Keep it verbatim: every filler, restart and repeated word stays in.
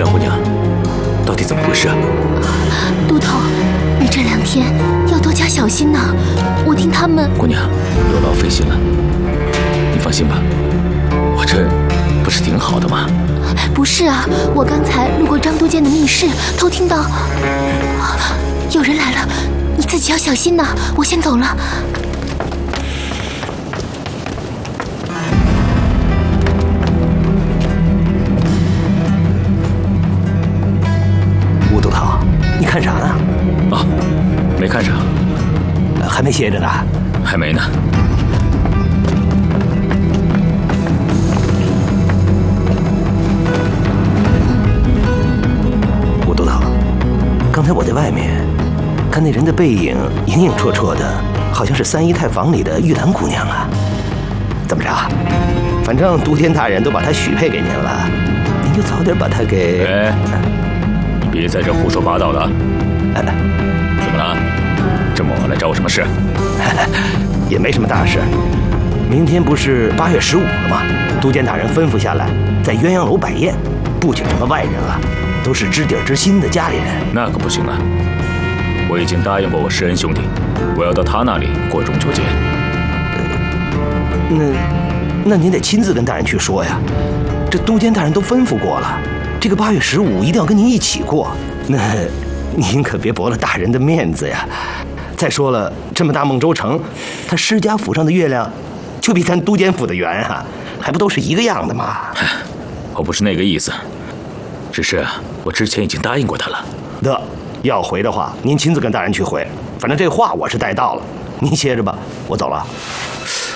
亮姑娘，到底怎么回事啊？ 都头，你这两天要多加小心呐！我听他们…… 姑娘，有劳费心了。你放心吧，我这不是挺好的吗？ 不是啊，我刚才路过张都监的密室，偷听到有人来了，你自己要小心呐！我先走了。 吴都头，你看啥呢？ 啊，没看啥， 还没歇着呢。 还没呢。 吴都头，刚才我在外面看那人的背影影影绰绰的，好像是三姨太房里的玉兰姑娘啊。怎么着？反正都监大人都把她许配给您了，您就早点把她给…… 哎，你别在这胡说八道了。 哎， 怎么了？这么晚来找我什么事？ 也没什么大事。明天不是八月十五了吗？都监大人吩咐下来，在鸳鸯楼摆宴，不请什么外人了，都是知底知心的家里人。 那可不行啊！我已经答应过我施恩兄弟，我要到他那里过中秋节。 那那您得亲自跟大人去说呀。这都监大人都吩咐过了，这个八月十五一定要跟您一起过。那您可别驳了大人的面子呀。再说了，这么大孟州城，他施家府上的月亮，就比咱都监府的圆啊，还不都是一个样的吗？ 我不是那个意思，只是我之前已经答应过他了。 得，要回的话，您亲自跟大人去回。反正这话我是带到了，您歇着吧，我走了。